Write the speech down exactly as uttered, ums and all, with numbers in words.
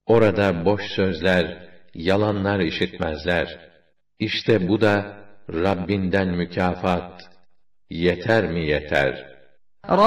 Orada boş sözler, yalanlar işitmezler. İşte bu da Rabbinden mükafat. Yeter mi yeter?